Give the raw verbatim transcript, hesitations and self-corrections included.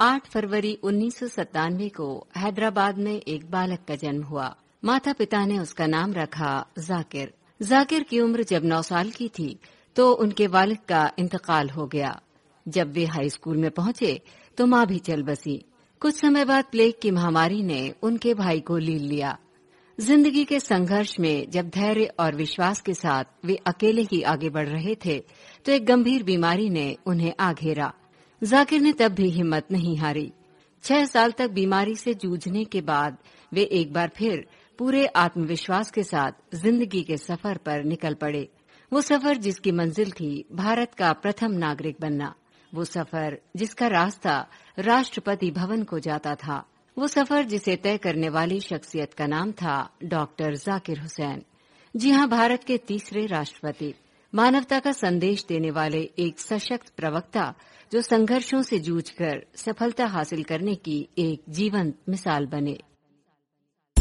आठ फरवरी उन्नीस सौ सत्तानवे को हैदराबाद में एक बालक का जन्म हुआ। माता पिता ने उसका नाम रखा जाकिर। जाकिर की उम्र जब नौ साल की थी तो उनके वालिद का इंतकाल हो गया। जब वे हाई स्कूल में पहुंचे तो माँ भी चल बसी। कुछ समय बाद प्लेग की महामारी ने उनके भाई को लील लिया। जिंदगी के संघर्ष में जब धैर्य और विश्वास के साथ वे अकेले ही आगे बढ़ रहे थे तो एक गंभीर बीमारी ने उन्हें आ घेरा। जाकिर ने तब भी हिम्मत नहीं हारी। छह साल तक बीमारी से जूझने के बाद वे एक बार फिर पूरे आत्मविश्वास के साथ जिंदगी के सफर पर निकल पड़े। वो सफर जिसकी मंजिल थी भारत का प्रथम नागरिक बनना। वो सफर जिसका रास्ता राष्ट्रपति भवन को जाता था। वो सफर जिसे तय करने वाली शख्सियत का नाम था डॉक्टर जाकिर हुसैन। जी हाँ, भारत के तीसरे राष्ट्रपति, मानवता का संदेश देने वाले एक सशक्त प्रवक्ता जो संघर्षों से जूझकर सफलता हासिल करने की एक जीवंत मिसाल बने।